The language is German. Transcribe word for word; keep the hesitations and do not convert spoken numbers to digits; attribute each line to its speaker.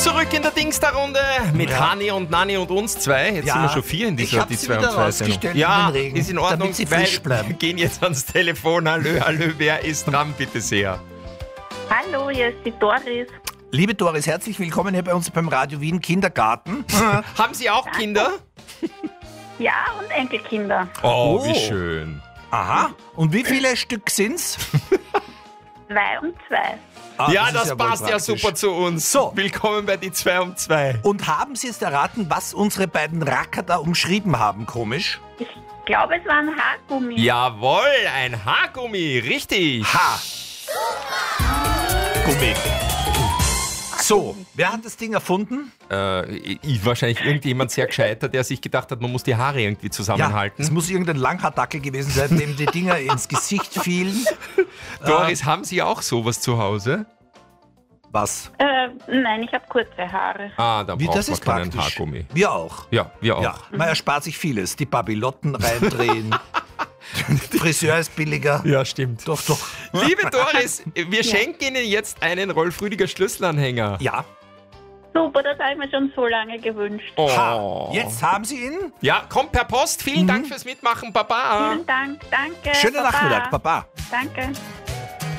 Speaker 1: Zurück in der Dingster-Runde mit
Speaker 2: Ja.
Speaker 1: Hani und Nani und uns zwei. Jetzt
Speaker 2: Ja,
Speaker 1: sind wir schon vier in
Speaker 2: ich
Speaker 1: dieser
Speaker 2: hab
Speaker 1: die
Speaker 2: sie
Speaker 1: zwei
Speaker 2: wieder
Speaker 1: und zwei
Speaker 2: rausgestellt
Speaker 1: Ja,
Speaker 2: in den Regen,
Speaker 1: ist in Ordnung.
Speaker 2: damit sie
Speaker 1: weil
Speaker 2: frisch bleiben.
Speaker 1: Wir gehen jetzt ans Telefon. Hallo, hallo, wer ist dran, bitte sehr?
Speaker 3: Hallo, hier ist die Doris.
Speaker 2: Liebe Doris, herzlich willkommen hier bei uns beim Radio Wien Kindergarten.
Speaker 1: Haben Sie auch Kinder?
Speaker 3: Ja, und Enkelkinder.
Speaker 1: Oh,
Speaker 2: Oh.
Speaker 1: wie schön.
Speaker 2: Aha. Und wie viele Stück sind's?
Speaker 3: Zwei und zwei.
Speaker 2: Ah,
Speaker 1: ja,
Speaker 2: ist
Speaker 1: das
Speaker 2: wohl
Speaker 1: passt ja
Speaker 2: praktisch.
Speaker 1: super zu uns.
Speaker 2: So.
Speaker 1: Willkommen bei die zwei um zwei.
Speaker 2: Und haben Sie jetzt erraten, was unsere beiden Racker da umschrieben haben, komisch?
Speaker 3: Ich glaube, es war ein Haargummi.
Speaker 1: Jawohl, ein Haargummi, richtig.
Speaker 2: Ha! Gummi. So, wer hat das Ding erfunden?
Speaker 1: Äh, ich, wahrscheinlich irgendjemand sehr gescheiter, der sich gedacht hat, man muss die Haare irgendwie
Speaker 2: Ja,
Speaker 1: zusammenhalten.
Speaker 2: es muss irgendein Langhaardackel gewesen sein, dem die Dinger ins Gesicht fielen.
Speaker 1: Doris, haben Sie auch sowas zu Hause?
Speaker 2: Was?
Speaker 3: Äh, nein, ich habe kurze Haare.
Speaker 1: Ah, dann
Speaker 2: Wie,
Speaker 1: braucht
Speaker 2: das
Speaker 1: man
Speaker 2: ist
Speaker 1: keinen
Speaker 2: praktisch.
Speaker 1: Haargummi.
Speaker 2: Wir auch.
Speaker 1: Ja, wir auch.
Speaker 2: Ja, man erspart sich vieles. Die Babylotten reindrehen. Friseur ist billiger.
Speaker 1: Ja, stimmt.
Speaker 2: Doch, doch.
Speaker 1: Liebe Doris, wir schenken Ihnen jetzt einen Rolf Rüdiger Schlüsselanhänger.
Speaker 2: Ja.
Speaker 3: Super, das habe ich mir schon so lange gewünscht.
Speaker 1: Oh.
Speaker 2: Ha, jetzt haben Sie ihn.
Speaker 1: Ja, kommt per Post. Vielen Dank fürs Mitmachen, Baba.
Speaker 3: Vielen Dank, danke.
Speaker 2: Schönen
Speaker 3: Baba.
Speaker 2: Nachmittag, Papa.
Speaker 3: Danke.